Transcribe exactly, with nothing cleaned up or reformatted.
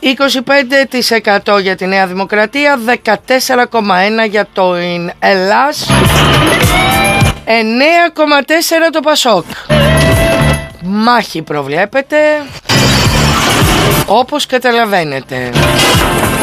είκοσι πέντε τοις εκατό για τη Νέα Δημοκρατία, δεκατέσσερα κόμμα ένα για το Ελλάς, εννέα κόμμα τέσσερα το Πασόκ. Μάχη προβλέπεται, όπως καταλαβαίνετε.